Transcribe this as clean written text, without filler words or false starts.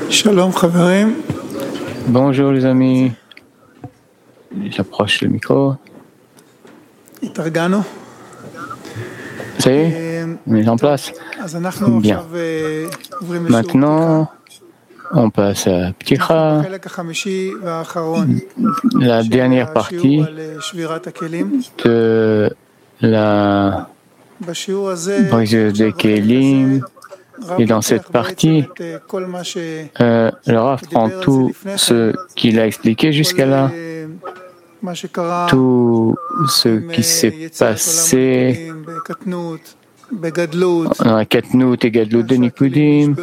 Shalom, Chaverim. Bonjour les amis, j'approche le micro. Itargano. Ça y est, on est en place. Bien. Maintenant, on passe à Pticha, la dernière partie de la brise des Kélim. Et dans cette partie, le Rav prend tout ce qu'il a expliqué jusqu'à là, tout ce qui s'est passé dans la Katnout et Gadlut de Nikudim,